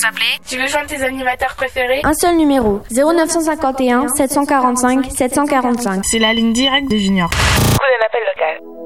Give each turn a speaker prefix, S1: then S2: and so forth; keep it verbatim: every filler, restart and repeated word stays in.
S1: nous appeler?
S2: Tu veux joindre tes animateurs préférés?
S3: Un seul numéro, zéro neuf cent cinquante et un sept cent quarante-cinq sept cent quarante-cinq.
S4: C'est la ligne directe des juniors.
S2: Prenez un appel local.